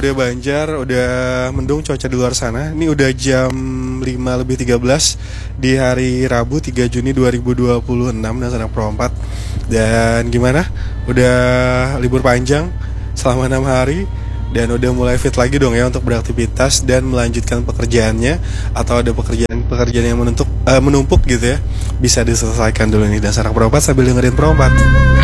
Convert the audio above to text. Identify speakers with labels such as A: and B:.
A: udah banjar, udah mendung cuaca di luar sana. Ini udah jam 5:13 di hari Rabu 3 Juni 2026 dan anak Pro 4. Dan gimana? Udah libur panjang selama 6 hari dan udah mulai fit lagi dong ya untuk beraktivitas dan melanjutkan pekerjaannya, atau ada pekerjaan yang menumpuk gitu ya, bisa diselesaikan dulu nih dan anak Pro 4 sambil dengerin Pro 4.